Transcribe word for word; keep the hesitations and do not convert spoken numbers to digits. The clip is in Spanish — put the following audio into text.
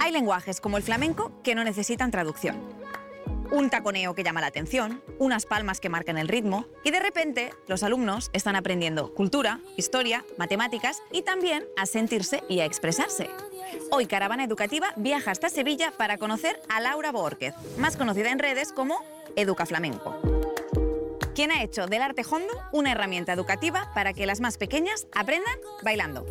Hay lenguajes como el flamenco que no necesitan traducción. Un taconeo que llama la atención, unas palmas que marcan el ritmo y de repente los alumnos están aprendiendo cultura, historia, matemáticas y también a sentirse y a expresarse. Hoy Caravana Educativa viaja hasta Sevilla para conocer a Laura Bórquez, más conocida en redes como Educaflamenco, quien ha hecho del arte hondo una herramienta educativa para que las más pequeñas aprendan bailando.